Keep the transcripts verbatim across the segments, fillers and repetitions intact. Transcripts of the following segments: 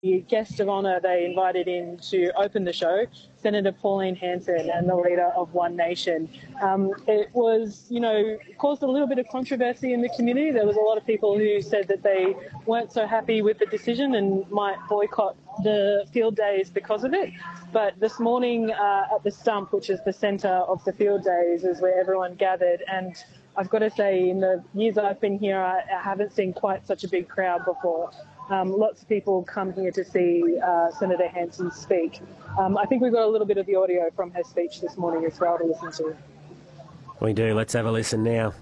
The guest of honour they invited in to open the show, Senator Pauline Hanson and the leader of One Nation. Um, it was, you know, caused a little bit of controversy in the community. There was a lot of people who said that they weren't so happy with the decision and might boycott the field days because of it. But this morning uh, at the Stump, which is the centre of the field days, is where everyone gathered. And I've got to say, in the years I've been here, I, I haven't seen quite such a big crowd before. Um, lots of people come here to see uh, Senator Hanson speak. Um, I think we've got a little bit of the audio from her speech this morning as well to listen to. We do. Let's have a listen now.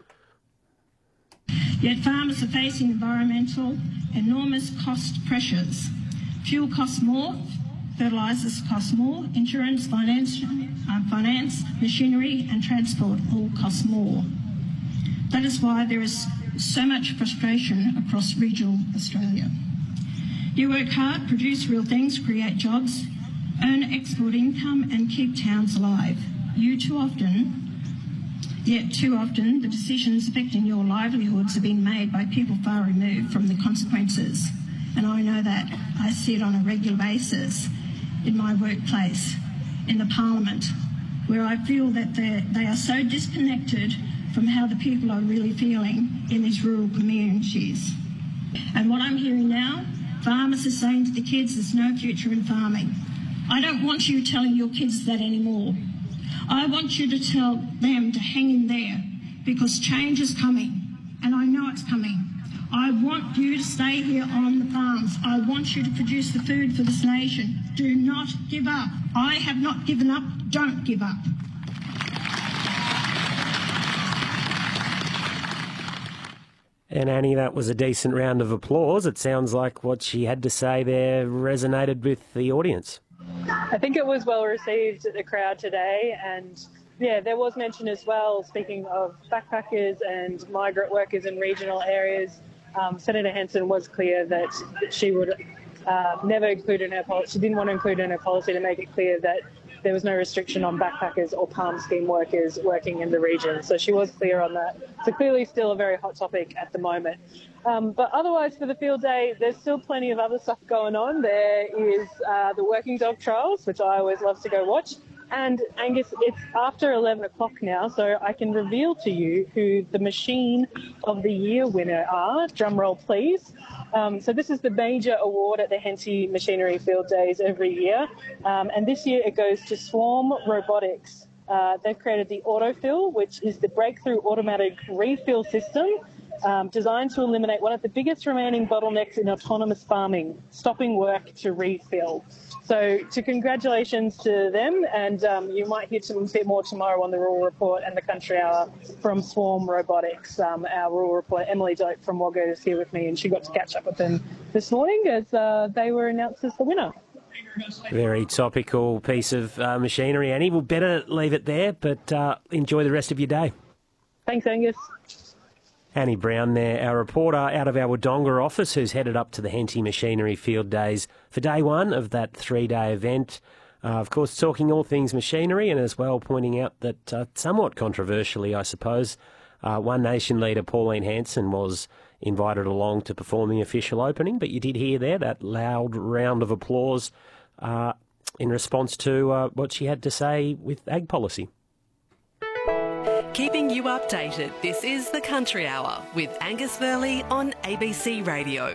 Yet farmers are facing environmental enormous cost pressures. Fuel costs more, fertilisers cost more, insurance, finance, um, finance, machinery and transport all cost more. That is why there is so much frustration across regional Australia. You work hard, produce real things, create jobs, earn export income and keep towns alive. You too often, yet too often, the decisions affecting your livelihoods have been made by people far removed from the consequences. And I know that. I see it on a regular basis in my workplace, in the Parliament, where I feel that they are so disconnected from how the people are really feeling in these rural communities. And what I'm hearing now, farmers are saying to the kids, there's no future in farming. I don't want you telling your kids that anymore. I want you to tell them to hang in there because change is coming, and I know it's coming. I want you to stay here on the farms. I want you to produce the food for this nation. Do not give up. I have not given up. Don't give up. And Annie, that was a decent round of applause. It sounds like what she had to say there resonated with the audience. I think it was well received at the crowd today, and yeah, there was mention as well, speaking of backpackers and migrant workers in regional areas. Um, Senator Hanson was clear that she would uh, never include in her policy, she didn't want to include in her policy to make it clear that there was no restriction on backpackers or palm scheme workers working in the region. So she was clear on that. So clearly still a very hot topic at the moment. Um, but otherwise for the field day, there's still plenty of other stuff going on. There is uh, the working dog trials, which I always love to go watch. And Angus, it's after eleven o'clock now, so I can reveal to you who the Machine of the Year winner are. Drum roll, please. Um, so this is the major award at the Henty Machinery Field Days every year. Um, and this year it goes to Swarm Robotics. Uh, they've created the Autofill, which is the breakthrough automatic refill system um, designed to eliminate one of the biggest remaining bottlenecks in autonomous farming, stopping work to refill. So to congratulations to them, and um, you might hear some bit more tomorrow on the Rural Report and the Country Hour from Swarm Robotics. Um, our Rural Reporter, Emily Doak from Wagga, is here with me, and she got to catch up with them this morning as uh, they were announced as the winner. Very topical piece of uh, machinery, Annie. We'll better leave it there, but uh, enjoy the rest of your day. Thanks, Angus. Annie Brown there, our reporter out of our Wodonga office, who's headed up to the Henty Machinery Field Days for day one of that three-day event. Uh, of course, talking all things machinery, and as well pointing out that uh, somewhat controversially, I suppose, uh, One Nation leader Pauline Hanson was invited along to perform the official opening, but you did hear there that loud round of applause uh, in response to uh, what she had to say with ag policy. Keeping you updated, this is The Country Hour with Angus Verley on A B C Radio.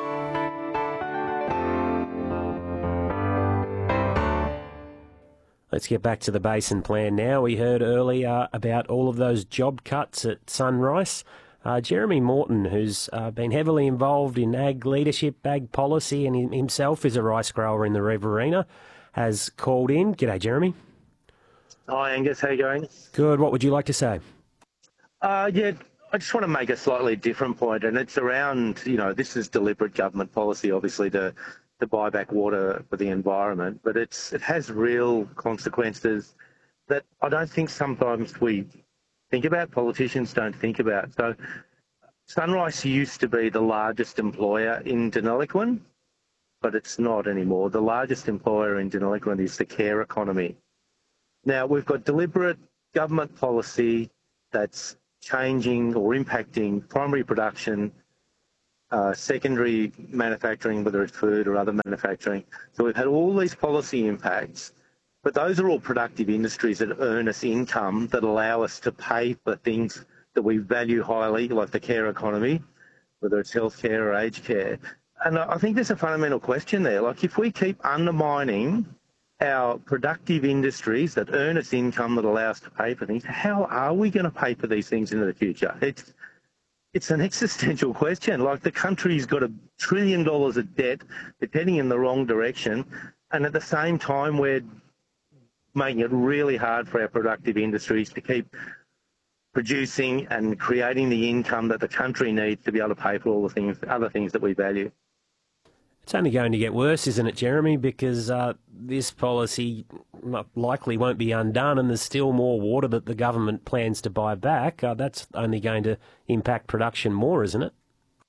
Let's get back to the Basin Plan now. We heard earlier about all of those job cuts at Sunrise. Uh, Jeremy Morton, who's uh, been heavily involved in ag leadership, ag policy, and himself is a rice grower in the Riverina, has called in. G'day, Jeremy. Hi, Angus. How are you going? Good. What would you like to say? Uh, yeah, I just want to make a slightly different point, and it's around, you know, this is deliberate government policy, obviously, to, to buy back water for the environment, but it's it has real consequences that I don't think sometimes we think about, politicians don't think about. So Sunrise used to be the largest employer in Deniliquin, but it's not anymore. The largest employer in Deniliquin is the care economy. Now, we've got deliberate government policy that's changing or impacting primary production uh, secondary manufacturing, whether it's food or other manufacturing. So we've had all these policy impacts, but those are all productive industries that earn us income that allow us to pay for things that we value highly, like the care economy, whether it's healthcare or aged care. And I think there's a fundamental question there. Like, if we keep undermining our productive industries that earn us income that allow us to pay for things, how are we going to pay for these things into the future? It's it's an existential question. Like, the country's got a trillion dollars of debt, it's heading in the wrong direction, and at the same time we're making it really hard for our productive industries to keep producing and creating the income that the country needs to be able to pay for all the things, other things that we value. It's only going to get worse, isn't it, Jeremy? Because uh, this policy likely won't be undone, and there's still more water that the government plans to buy back. Uh, that's only going to impact production more, isn't it?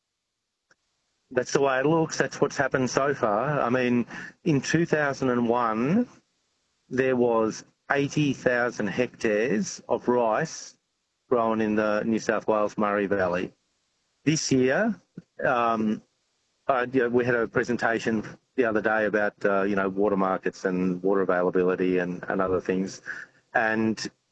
That's the way it looks. That's what's happened so far. I mean, in two thousand one, there was eighty thousand hectares of rice grown in the New South Wales Murray Valley. This year, um, Uh, yeah, we had a presentation the other day about, uh, you know, water markets and water availability and, and other things. And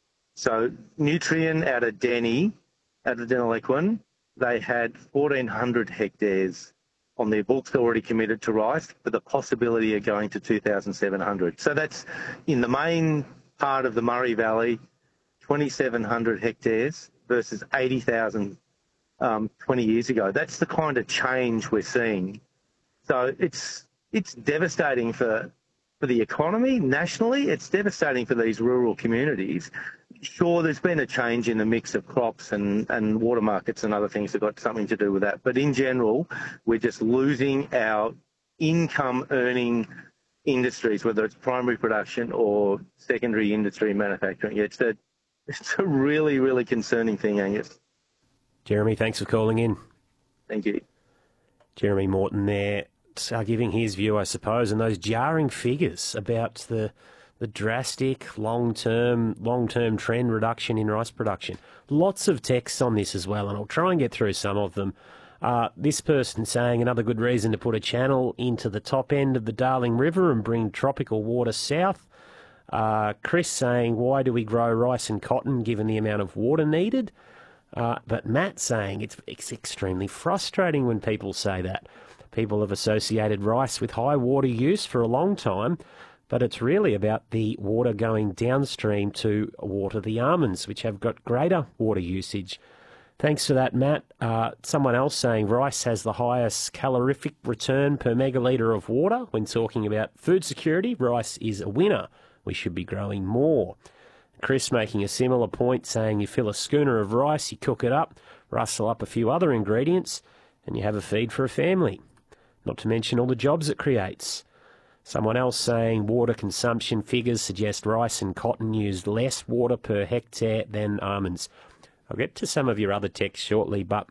so Nutrien out of Denny, out of Deniliquin, they had fourteen hundred hectares on their books already committed to rice, with the possibility of going to two thousand seven hundred. So that's in the main part of the Murray Valley, twenty-seven hundred hectares versus eighty thousand Um, twenty years ago. That's the kind of change we're seeing. So it's it's devastating for for the economy nationally. It's devastating for these rural communities. Sure, there's been a change in the mix of crops and, and water markets and other things that got something to do with that. But in general, we're just losing our income-earning industries, whether it's primary production or secondary industry manufacturing. It's a, it's a really, really concerning thing, Angus. Jeremy, thanks for calling in. Thank you. Jeremy Morton there, uh, giving his view, I suppose, and those jarring figures about the the drastic long-term long-term trend reduction in rice production. Lots of texts on this as well, and I'll try and get through some of them. Uh, this person saying another good reason to put a channel into the top end of the Darling River and bring tropical water south. Uh, Chris saying, why do we grow rice and cotton given the amount of water needed? Uh, but Matt saying it's, it's extremely frustrating when people say that. People have associated rice with high water use for a long time, but it's really about the water going downstream to water the almonds, which have got greater water usage. Thanks for that, Matt. Uh, someone else saying rice has the highest calorific return per megalitre of water. When talking about food security, rice is a winner. We should be growing more. Chris making a similar point, saying you fill a schooner of rice, you cook it up, rustle up a few other ingredients, and you have a feed for a family. Not to mention all the jobs it creates. Someone else saying water consumption figures suggest rice and cotton used less water per hectare than almonds. I'll get to some of your other texts shortly, but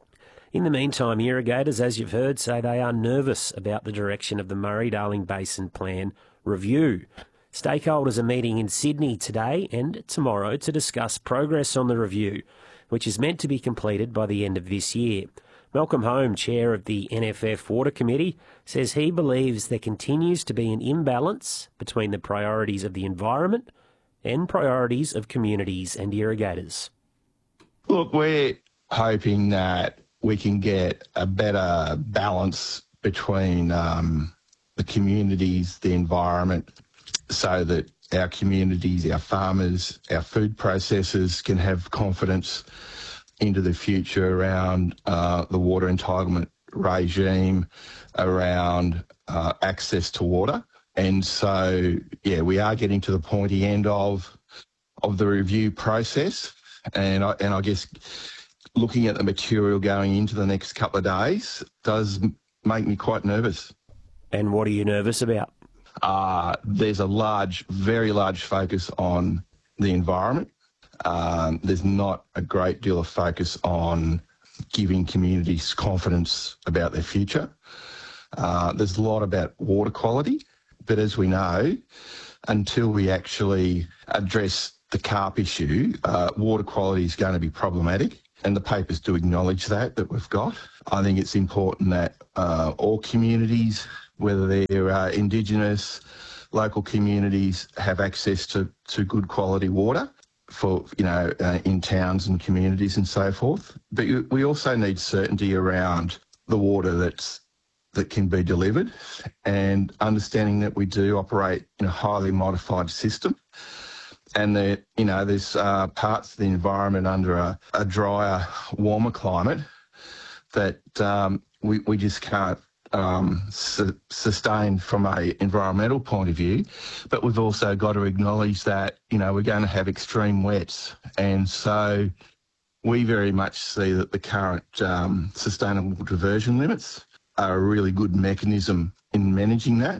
in the meantime, irrigators, as you've heard, say they are nervous about the direction of the Murray-Darling Basin Plan review. Stakeholders are meeting in Sydney today and tomorrow to discuss progress on the review, which is meant to be completed by the end of this year. Malcolm Home, chair of the N F F Water Committee, says he believes there continues to be an imbalance between the priorities of the environment and priorities of communities and irrigators. Look, we're hoping that we can get a better balance between um, the communities, the environment, so that our communities, our farmers, our food processors can have confidence into the future around uh, the water entitlement regime, around uh, access to water. And so, yeah, we are getting to the pointy end of of the review process. And I, and I guess looking at the material going into the next couple of days does make me quite nervous. And what are you nervous about? Uh, there's a large, very large focus on the environment. Um, there's not a great deal of focus on giving communities confidence about their future. Uh, there's a lot about water quality, but as we know, until we actually address the carp issue, uh, water quality is going to be problematic. and the papers do acknowledge that, that we've got. I think it's important that uh, all communities, whether they're uh, Indigenous, local communities, have access to, to good quality water for, you know, uh, in towns and communities and so forth. But we also need certainty around the water that's that can be delivered, and understanding that we do operate in a highly modified system, and that, you know, there's uh, parts of the environment under a, a drier, warmer climate that um, we, we just can't um, su- sustain from a environmental point of view. But we've also got to acknowledge that, you know, we're going to have extreme wets, and so we very much see that the current um, sustainable diversion limits are a really good mechanism in managing that.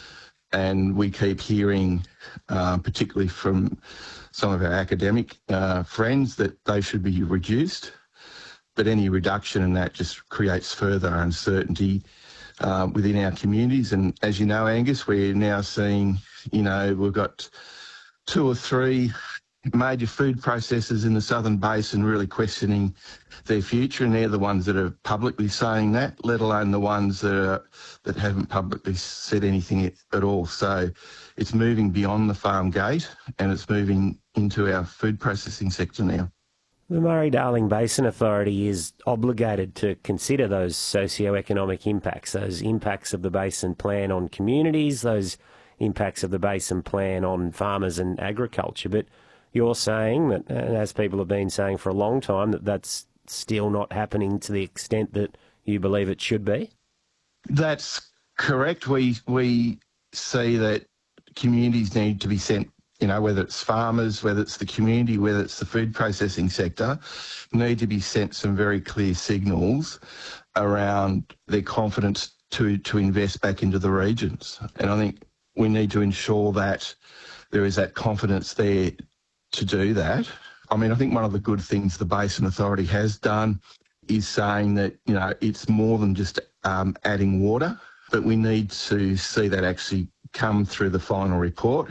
And we keep hearing, uh, particularly from some of our academic uh, friends, that they should be reduced. But any reduction in that just creates further uncertainty uh, within our communities. And as you know, Angus, we're now seeing, you know, we've got two or three major food processors in the Southern Basin really questioning their future, and they're the ones that are publicly saying that, let alone the ones that are, that haven't publicly said anything at all. So it's moving beyond the farm gate, and it's moving into our food processing sector now. The Murray-Darling Basin Authority is obligated to consider those socio-economic impacts, those impacts of the Basin Plan on communities, those impacts of the Basin Plan on farmers and agriculture. But you're saying that, and as people have been saying for a long time, that that's still not happening to the extent that you believe it should be? That's correct. We we see that communities need to be sent, you know, whether it's farmers, whether it's the community, whether it's the food processing sector, need to be sent some very clear signals around their confidence to, to invest back into the regions. And I think we need to ensure that there is that confidence there to do that. I mean, I think one of the good things the Basin Authority has done is saying that, you know, it's more than just um, adding water, but we need to see that actually come through the final report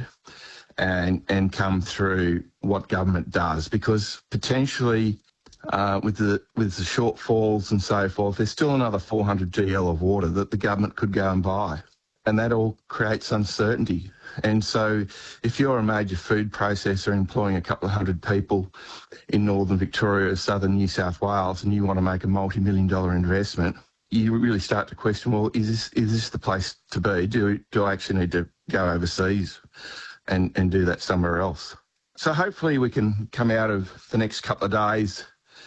and and come through what government does, because potentially uh, with the with the shortfalls and so forth, there's still another four hundred G L of water that the government could go and buy, and that all creates uncertainty. And so if you're a major food processor employing a couple of hundred people in northern Victoria or southern New South Wales, and you want to make a multi-million dollar investment, you really start to question, well, is this is this the place to be? Do, do I actually need to go overseas and, and do that somewhere else? So hopefully we can come out of the next couple of days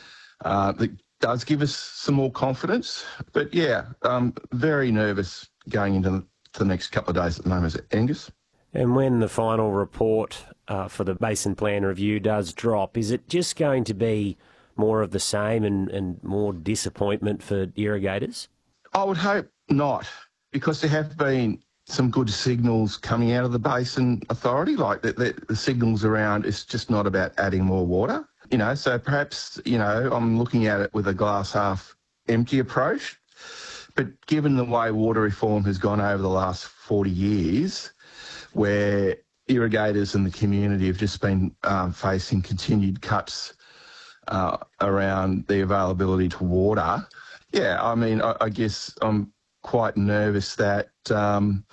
uh, that does give us some more confidence. But yeah, I'm very nervous going into the, the next couple of days at the moment, Angus. And when the final report uh, for the Basin Plan review does drop, is it just going to be more of the same and, and more disappointment for irrigators? I would hope not, because there have been some good signals coming out of the Basin Authority, like the, the, the signals around it's just not about adding more water. You know, so perhaps, you know, I'm looking at it with a glass half empty approach. But given the way water reform has gone over the last forty years, where irrigators and the community have just been um, facing continued cuts uh, around the availability to water, yeah, I mean, I, I guess I'm quite nervous that um,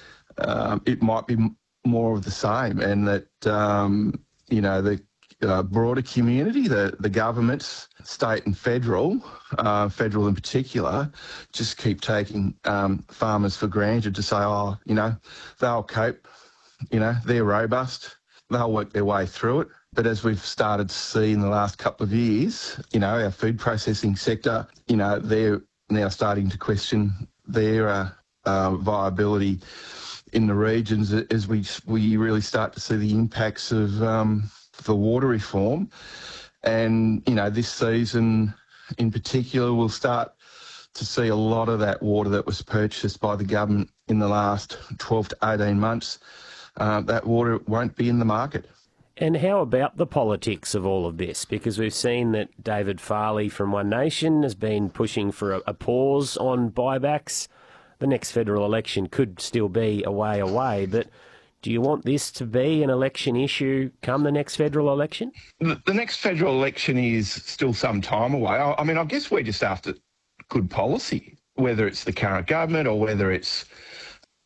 uh, it might be m- more of the same, and that, um, you know, the uh, broader community, the, the governments, state and federal, uh, federal in particular, just keep taking um, farmers for granted to say, oh, you know, they'll cope, you know, they're robust, they'll work their way through it. But as we've started to see in the last couple of years, you know, our food processing sector, you know, they're now starting to question their uh, uh, viability in the regions as we we really start to see the impacts of um, the water reform. And, you know, this season in particular, we'll start to see a lot of that water that was purchased by the government in the last twelve to eighteen months. Uh, that water won't be in the market. And how about the politics of all of this? Because we've seen that David Farley from One Nation has been pushing for a, a pause on buybacks. The next federal election could still be a way away, but Do you want this to be an election issue come the next federal election? The, the next federal election is still some time away. I, I mean, I guess we're just after good policy, whether it's the current government or whether it's